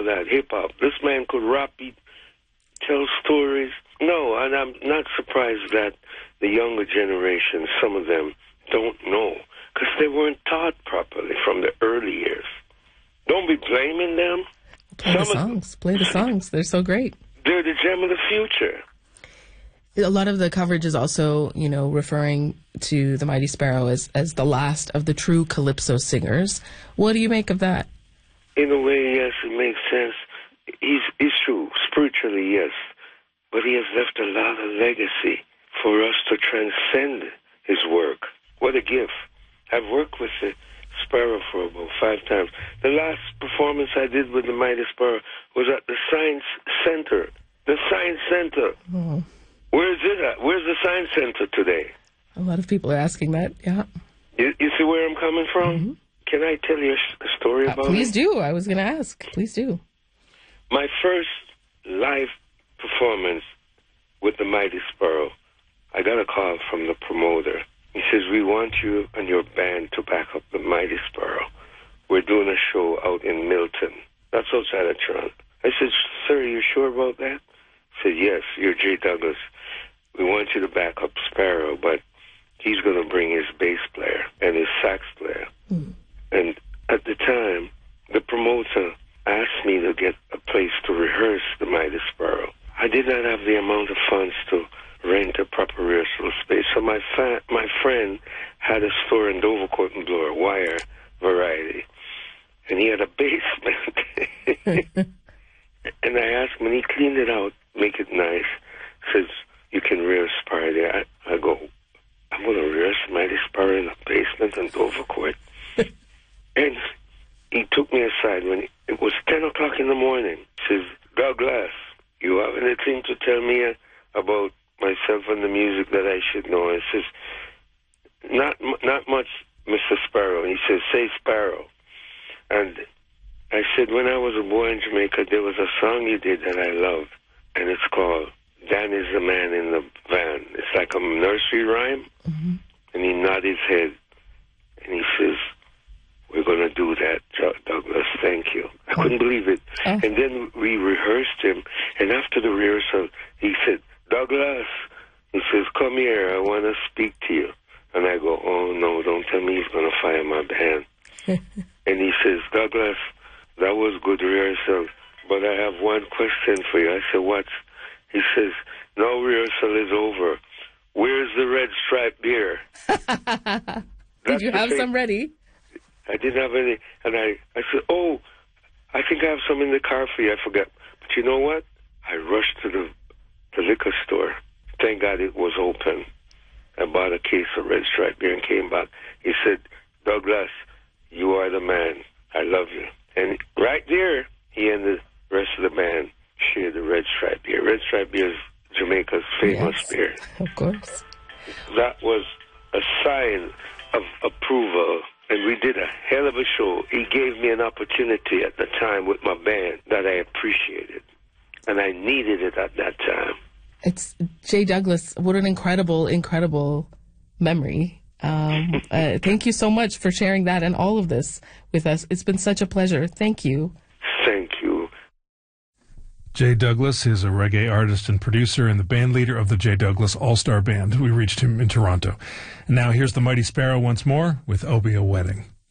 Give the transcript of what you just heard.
of that hip-hop. This man could rap, he'd tell stories. No, and I'm not surprised that the younger generation, some of them, don't know, because they weren't taught properly from the early years. Don't be blaming them. Play the songs. Play the songs. They're so great. They're the gem of the future. A lot of the coverage is also, referring to the Mighty Sparrow as the last of the true calypso singers. What do you make of that? In a way, yes, it makes sense. He's true. Spiritually, yes. But he has left a lot of legacy for us to transcend his work. What a gift. I've worked with the Sparrow for about 5 times. The last performance I did with the Mighty Sparrow was at the Science Center. The Science Center. Oh. Where is it at? Where's the Science Center today? A lot of people are asking that, yeah. You see where I'm coming from? Mm-hmm. Can I tell you a story about please it? do. I was going to ask. Please do. My first live performance with the Mighty Sparrow, I got a call from the promoter. He says, we want you and your band to back up the Mighty Sparrow. We're doing a show out in Milton. That's outside of Toronto. I said, sir, are you sure about that? He said, yes, you're J. Douglas. We want you to back up Sparrow, but he's going to bring his bass player and his sax player. Mm. And at the time, the promoter asked me to get a place to rehearse the Mighty Sparrow. I did not have the amount of funds to rent a proper rehearsal space. So my friend had a store in Dovercourt and Bloor, Wire Variety, and he had a basement. And I asked him, and he cleaned it out, make it nice. Says, you can rehearse Sparrow there. I go, I'm going to rehearse Mighty Sparrow in the basement in Dovercourt. And he took me aside when it was 10 o'clock in the morning. He says, Douglas, you have anything to tell me about myself and the music that I should know? I says, not much, Mr. Sparrow. He says, say Sparrow. And I said, when I was a boy in Jamaica, there was a song you did that I loved, and it's called Dan is the Man in the Van. It's like a nursery rhyme. Mm-hmm. And he nodded his head, and he says, we're going to do that, Douglas, thank you. I couldn't believe it. Oh. And then we rehearsed him, and after the rehearsal, he said, Douglas, he says, come here, I want to speak to you. And I go, oh, no, don't tell me he's going to fire my band. And he says, Douglas, that was good rehearsal, but I have one question for you. I said, what? He says, no, rehearsal is over. Where's the Red Stripe beer? Did you have some ready? I didn't have any. And I said, oh, I think I have some in the car for you. I forgot. But you know what? I rushed to the liquor store. Thank God it was open. I bought a case of Red Stripe beer and came back. He said, Douglas, you are the man. I love you. And right there, he and the rest of the band shared the Red Stripe beer. Red Stripe beer is Jamaica's famous beer. Of course. That was a sign of approval. And we did a hell of a show. He gave me an opportunity at the time with my band that I appreciated. And I needed it at that time. It's J. Douglas. What an incredible, incredible memory. Thank you so much for sharing that and all of this with us. It's been such a pleasure. Thank you. Thank you. J. Douglas is a reggae artist and producer and the band leader of the J. Douglas All-Star Band. We reached him in Toronto. And now here's the Mighty Sparrow once more with Obia Wedding.